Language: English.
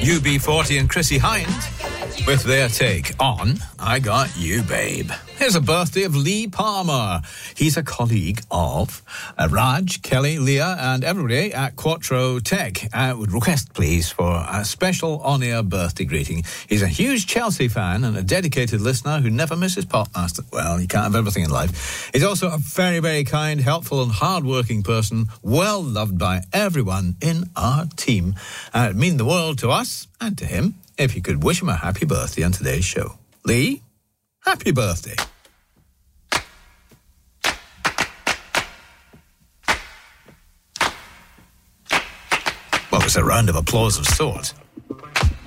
UB40 and Chrissy Hind with their take on I Got You, Babe. Here's a birthday of Lee Palmer. He's a colleague of Raj, Kelly, Leah and everybody at Quattro Tech. Would request, please, for a special on-air birthday greeting. He's a huge Chelsea fan and a dedicated listener who never misses Popmaster. Well, you can't have everything in life. He's also a very, very kind, helpful and hard-working person, well loved by everyone in our team. And it'd mean the world to us and to him if you could wish him a happy birthday on today's show. Lee, happy birthday. Well, it's a round of applause of sorts.